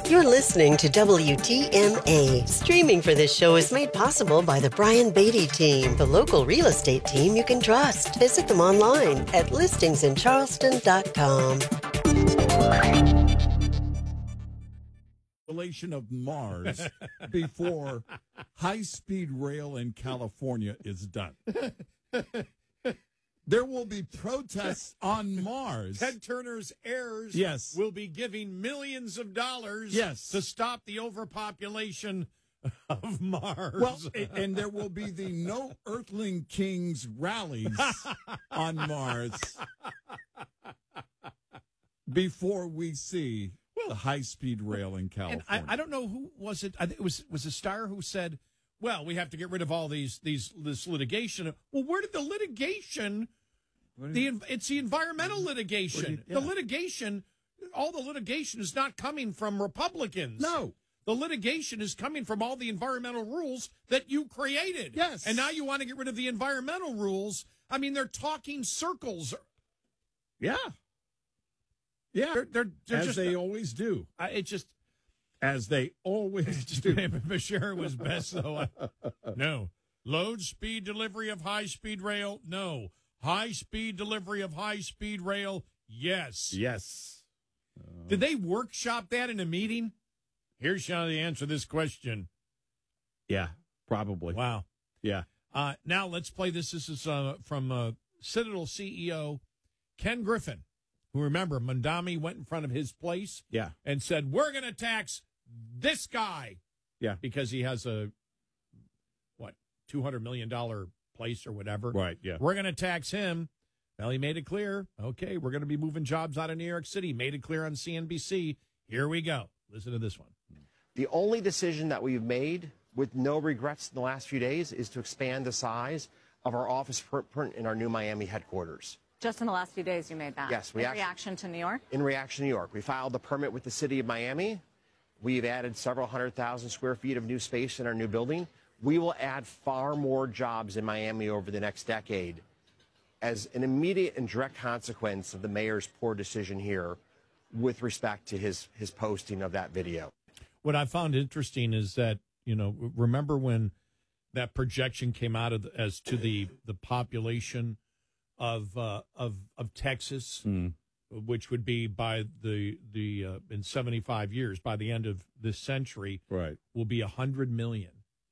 You're listening to WTMA. Streaming for this show is made possible by the Brian Beatty team, the local real estate team you can trust. Visit them online at listingsincharleston.com. Of Mars before high-speed rail in California is done. There will be protests on Mars. Ted Turner's heirs Yes. will be giving millions of dollars Yes. to stop the overpopulation of Mars. Well, and there will be the No Earthling Kings rallies on Mars before we see the high-speed rail in California. And I don't know who was it. I think it was a star who said, "Well, we have to get rid of all this litigation." Well, where did the litigation? It's the environmental litigation. Yeah. The litigation, all the litigation is not coming from Republicans. No. The litigation is coming from all the environmental rules that you created. Yes. And now you want to get rid of the environmental rules. I mean, they're talking circles. Yeah. Yeah. They're as just, they always do. it just, As they always do. Bashir was best, though. No. Load speed delivery of high-speed rail? No. High-speed delivery of high-speed rail? Yes. Yes. Did they workshop that in a meeting? Here's how to answer this question. Yeah, probably. Wow. Yeah. Now let's play this. This is from Citadel CEO Ken Griffin, who, remember, Mondami went in front of his place Yeah. and said, we're going to tax this guy. Yeah. Because he has a, $200 million place or whatever. Right, yeah. We're going to tax him. Well, he made it clear. Okay, we're going to be moving jobs out of New York City. Made it clear on CNBC. Here we go. Listen to this one. The only decision that we've made with no regrets in the last few days is to expand the size of our office footprint in our new Miami headquarters. Just in the last few days you made that? Yes. In reaction to New York? In reaction to New York. We filed the permit with the city of Miami. We've added several 100,000 square feet of new space in our new building. We will add far more jobs in Miami over the next decade as an immediate and direct consequence of the mayor's poor decision here with respect to his posting of that video. What I found interesting is that, remember when that projection came out as to the population of Texas, which would be by in 75 years, by the end of this century, Right. will be 100 million.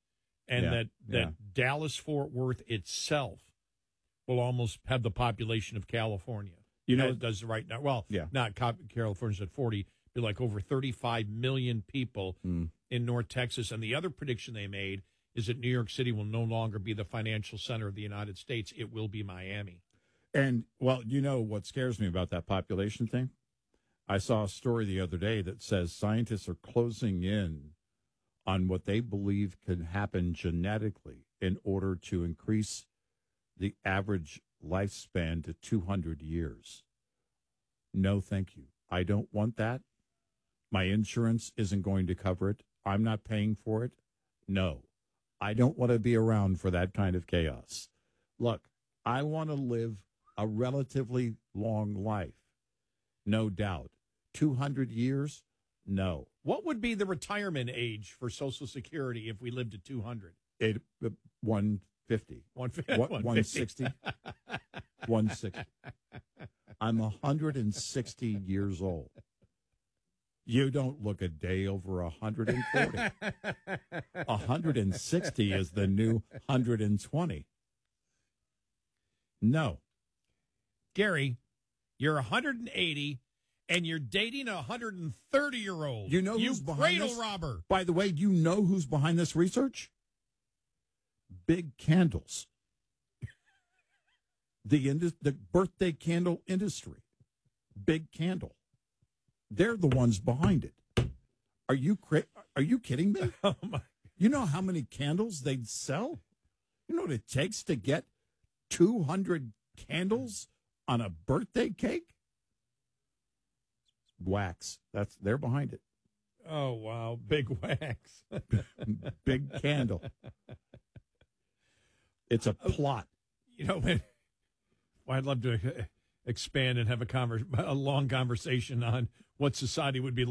And that Dallas-Fort Worth itself will almost have the population of California. It does right now. Well, not California's at 40, be like over 35 million people in North Texas. And the other prediction they made is that New York City will no longer be the financial center of the United States. It will be Miami. And, well, what scares me about that population thing? I saw a story the other day that says scientists are closing in on what they believe can happen genetically in order to increase the average lifespan to 200 years. No, thank you. I don't want that. My insurance isn't going to cover it. I'm not paying for it. No, I don't want to be around for that kind of chaos. Look, I want to live a relatively long life. No doubt. 200 years? No. What would be the retirement age for Social Security if we lived to 200? 150. 160. 160. I'm 160 years old. You don't look a day over 140. 160 is the new 120. No. Gary, you're 180 and you're dating a 130-year-old. You know who's behind cradle this? robber. By the way, do you know who's behind this research? Big Candles. The birthday candle industry. Big Candle. They're the ones behind it. Are you kidding me? Oh my. You know how many candles they'd sell? You know what it takes to get 200 candles on a birthday cake? Wax. They're behind it. Oh, wow. Big wax. Big Candle. It's a plot. I'd love to expand and have a long conversation on what society would be like